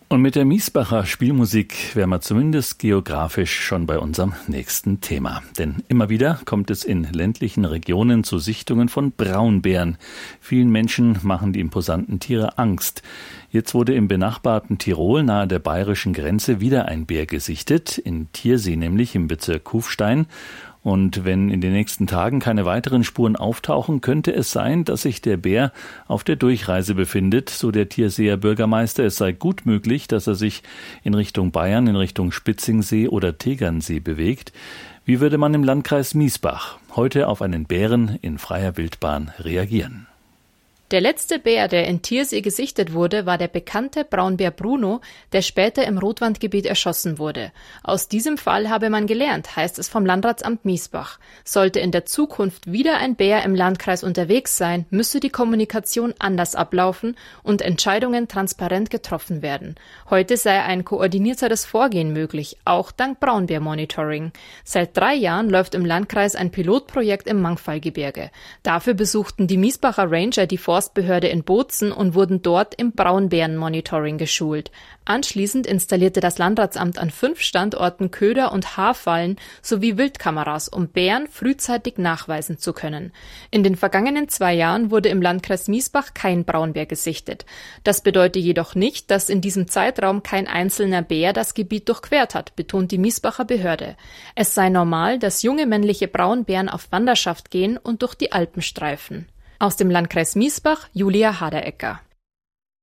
Und mit der Miesbacher Spielmusik wären wir zumindest geografisch schon bei unserem nächsten Thema. Denn immer wieder kommt es in ländlichen Regionen zu Sichtungen von Braunbären. Vielen Menschen machen die imposanten Tiere Angst. Jetzt wurde im benachbarten Tirol nahe der bayerischen Grenze wieder ein Bär gesichtet, in Thiersee nämlich im Bezirk Kufstein. Und wenn in den nächsten Tagen keine weiteren Spuren auftauchen, könnte es sein, dass sich der Bär auf der Durchreise befindet, so der Thierseer Bürgermeister. Es sei gut möglich, dass er sich in Richtung Bayern, in Richtung Spitzingsee oder Tegernsee bewegt. Wie würde man im Landkreis Miesbach heute auf einen Bären in freier Wildbahn reagieren? Der letzte Bär, der in Thiersee gesichtet wurde, war der bekannte Braunbär Bruno, der später im Rotwandgebiet erschossen wurde. Aus diesem Fall habe man gelernt, heißt es vom Landratsamt Miesbach. Sollte in der Zukunft wieder ein Bär im Landkreis unterwegs sein, müsse die Kommunikation anders ablaufen und Entscheidungen transparent getroffen werden. Heute sei ein koordinierteres Vorgehen möglich, auch dank Braunbär-Monitoring. Seit 3 Jahren läuft im Landkreis ein Pilotprojekt im Mangfallgebirge. Dafür besuchten die Miesbacher Ranger die Forstbehörde in Bozen und wurden dort im Braunbären-Monitoring geschult. Anschließend installierte das Landratsamt an 5 Standorten Köder- und Haarfallen sowie Wildkameras, um Bären frühzeitig nachweisen zu können. In den vergangenen 2 Jahren wurde im Landkreis Miesbach kein Braunbär gesichtet. Das bedeutet jedoch nicht, dass in diesem Zeitraum kein einzelner Bär das Gebiet durchquert hat, betont die Miesbacher Behörde. Es sei normal, dass junge männliche Braunbären auf Wanderschaft gehen und durch die Alpen streifen. Aus dem Landkreis Miesbach, Julia Haderecker.